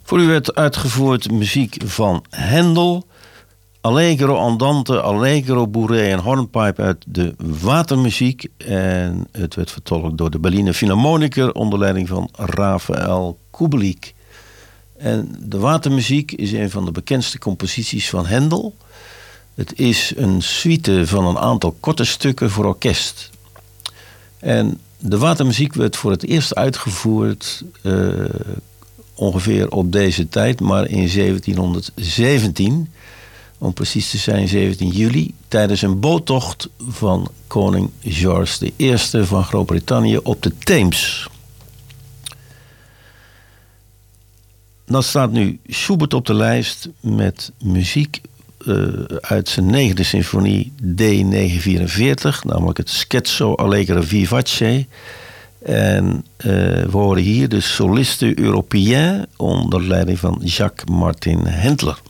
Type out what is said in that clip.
Voor u werd uitgevoerd muziek van Händel, Allegro Andante, Allegro Bourrée en Hornpipe uit de Watermuziek. En het werd vertolkt door de Berliner Philharmoniker onder leiding van Rafael Kubelik. En de Watermuziek is een van de bekendste composities van Händel. Het is een suite van een aantal korte stukken voor orkest. En de Watermuziek werd voor het eerst uitgevoerd ongeveer op deze tijd, maar in 1717, om precies te zijn 17 juli, tijdens een boottocht van koning George I van Groot-Brittannië op de Theems. Dan staat nu Schubert op de lijst met muziek uit zijn 9e symfonie D944, namelijk het Scherzo Allegro Vivace. En we horen hier de Soliste Européen onder leiding van Jacques Martin Händler.